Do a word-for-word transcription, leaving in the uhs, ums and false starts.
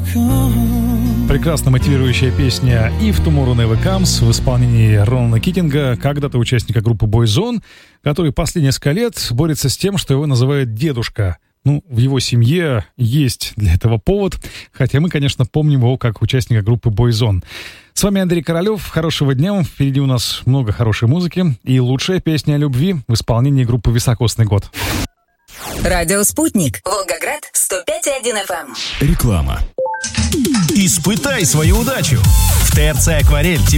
Прекрасно мотивирующая песня «If Tomorrow Never Comes» в исполнении Ронана Китинга, когда-то участника группы Boyzone, который последние несколько лет борется с тем, что его называют «дедушка». Ну, в его семье есть для этого повод, хотя мы, конечно, помним его как участника группы Boyzone. С вами Андрей Королёв. Хорошего дня. Впереди у нас много хорошей музыки и лучшая песня о любви в исполнении группы «Високосный год». Радио «Спутник». Волгоград, сто пять и один эф эм. Реклама. Испытай свою удачу. В ТРЦ «Акварель»